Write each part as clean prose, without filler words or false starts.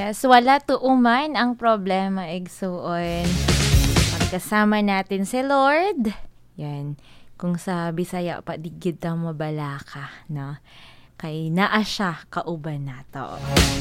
Yes, wala tuuman ang problema, igsuon. Pagkasama natin si Lord, yan, kung sa Bisaya pa, digid ang mabalaka, no? Kay naa siya kauban nato.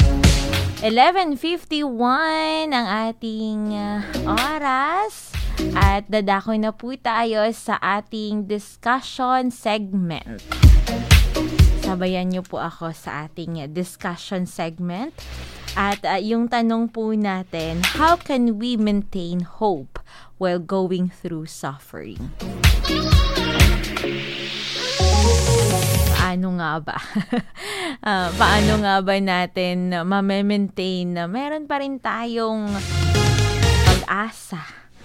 11:51 ang ating oras at dadakoy na po tayo sa ating discussion segment. Sabayan niyo po ako sa ating discussion segment. At yung tanong po natin, how can we maintain hope while going through suffering? Paano nga ba? Paano nga ba natin ma-maintain na meron pa rin tayong pag-asa,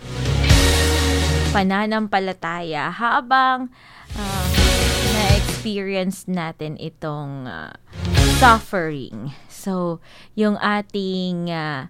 pananampalataya habang na-experience natin itong suffering. So, yung ating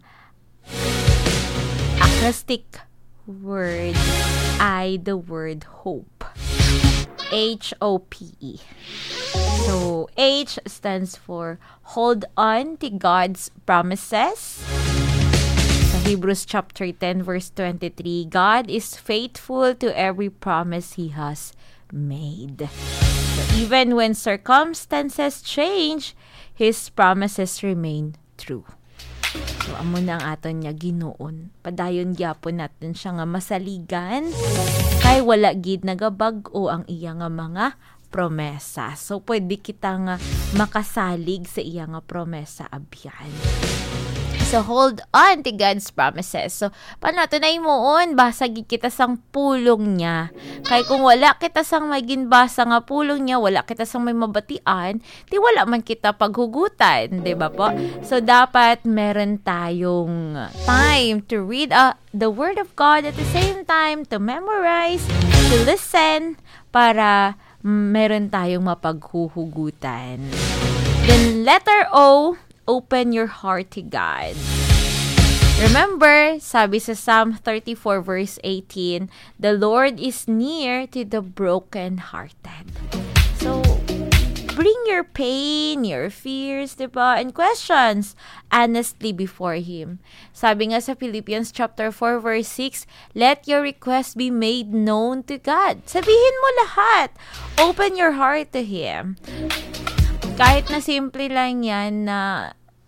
acrostic word ay the word hope. H-O-P-E. So, H stands for hold on to God's promises. Sa Hebrews chapter 10 verse 23, God is faithful to every promise He has made. So, even when circumstances change, His promises remain true. So, amo na ang aton niya Ginoon. Padayon gyapon natin siya nga masaligan kay wala gid nagabag-o ang iya nga mga promesa. So, pwede kita nga makasalig sa iya nga promesa abyan. So, hold on to God's promises. So, paano ito na imuon? Basag kita sang pulong niya. Kaya kung wala kita sang maging basa nga pulong niya, wala kita sang may mabatian, di wala man kita paghugutan. Diba po? So, dapat meron tayong time to read the Word of God at the same time to memorize, to listen, para meron tayong mapaghuhugutan. Then, letter O, open your heart to God. Remember, sabi sa Psalm 34 verse 18, the Lord is near to the brokenhearted. So, bring your pain, your fears, diba, and questions honestly before Him. Sabi nga sa Philippians chapter 4 verse 6, let your request be made known to God. Sabihin mo lahat. Open your heart to Him. Kahit na simple lang yan na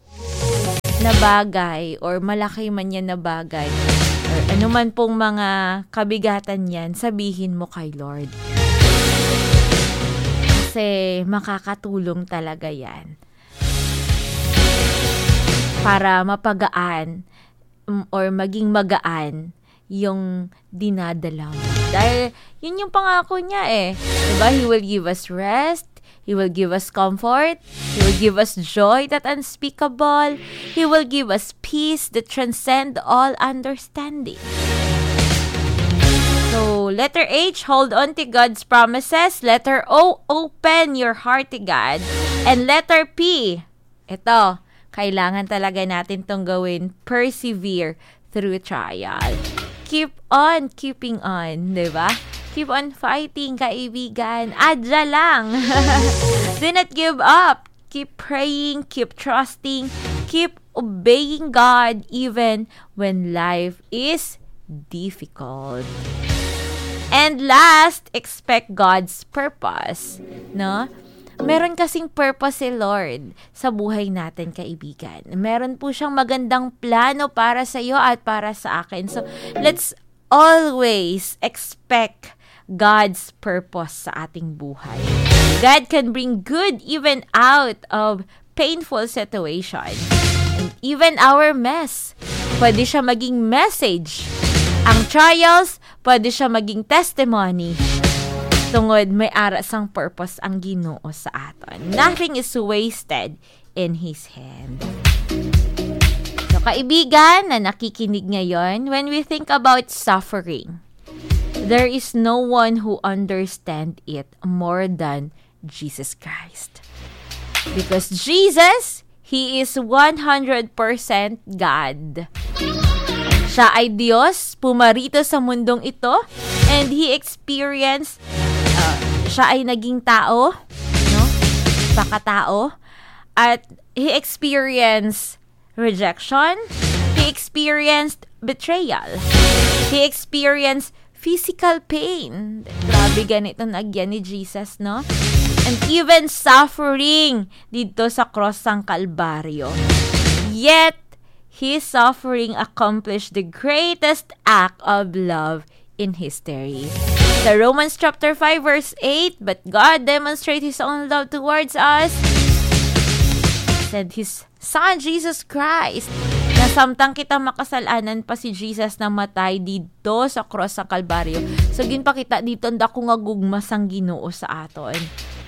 bagay or malaki man yan na bagay or anuman pong mga kabigatan yan, sabihin mo kay Lord. Kasi makakatulong talaga yan para mapagaan or maging magaan yung dinadala mo. Dahil yun yung pangako niya eh. Diba? He will give us rest. He will give us comfort. He will give us joy that unspeakable. He will give us peace that transcend all understanding. So, letter H, hold on to God's promises. Letter O, open your heart to God. And letter P, ito, kailangan talaga natin tong gawin. Persevere through trial. Keep on keeping on, di ba? Keep on fighting, kaibigan. Adya lang. Do not give up. Keep praying, keep trusting, keep obeying God even when life is difficult. And last, expect God's purpose. No? Meron kasing purpose si Lord sa buhay natin, kaibigan. Meron po siyang magandang plano para sa iyo at para sa akin. So, let's always expect God's purpose sa ating buhay. God can bring good even out of painful situation. And even our mess, pwede siya maging message. Ang trials, pwede siya maging testimony. Tungod may aras ang purpose ang Ginoo sa aton. Nothing is wasted in His hand. So, kaibigan na nakikinig ngayon, when we think about suffering, there is no one who understands it more than Jesus Christ. Because Jesus, He is 100% God. Siya ay Diyos, pumarito sa mundong ito, and He experienced, siya ay naging tao, no? Pakatao, at He experienced rejection. He experienced betrayal. He experienced physical pain. Grabe ganito nagyan ni Jesus, no? And even suffering dito sa cross ng Kalbaryo. Yet, His suffering accomplished the greatest act of love in history. Sa Romans chapter 5 verse 8, but God demonstrated His own love towards us, said His Son, Jesus Christ. Nasamtang kita makasalanan pa si Jesus na matay dito sa cross sa Kalbaryo. So, ginpakita dito, dako nga gugmas ang Ginoo sa aton.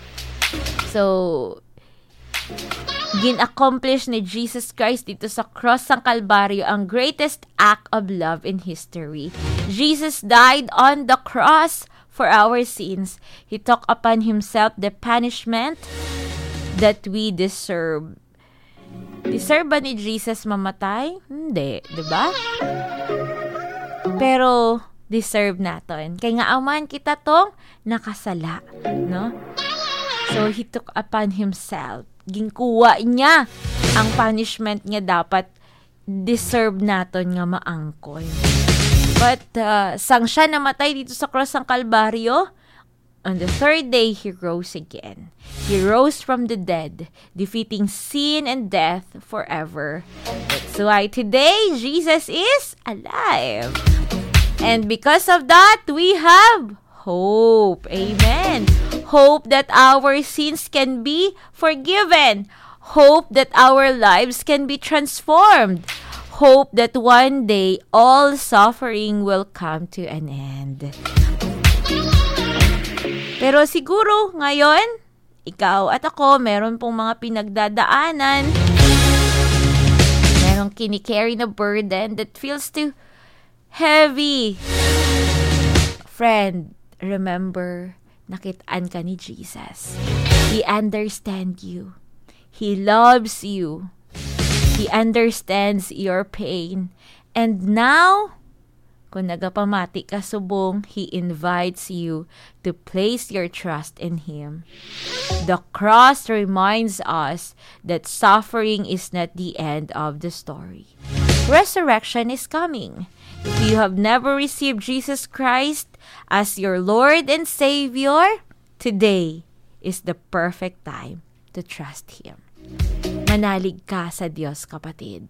So, gin-accomplish ni Jesus Christ dito sa cross ng Kalbaryo ang greatest act of love in history. Jesus died on the cross for our sins. He took upon Himself the punishment that we deserve. Deserve ba ni Jesus mamatay? Hindi, diba? Pero, deserve natin. Kaya nga aman kita tong nakasala, no? So, He took upon Himself. Ginkuha niya ang punishment nga dapat deserve naton nga maangkon. But, sang siya namatay dito sa cross ng Kalbaryo, on the third day, He rose again. He rose from the dead, defeating sin and death forever. That's why today, Jesus is alive. And because of that, we have hope. Amen. Hope that our sins can be forgiven. Hope that our lives can be transformed. Hope that one day all suffering will come to an end. Pero siguro ngayon, ikaw at ako, meron pong mga pinagdadaanan. Merong kinicarry na burden that feels too heavy. Friend, remember, nakitaan ka ni Jesus. He understands you. He loves you. He understands your pain. And now, kung nagapamati ka subong, He invites you to place your trust in Him. The cross reminds us that suffering is not the end of the story. Resurrection is coming. If you have never received Jesus Christ as your Lord and Savior, today is the perfect time to trust Him. Manalig ka sa Diyos, kapatid.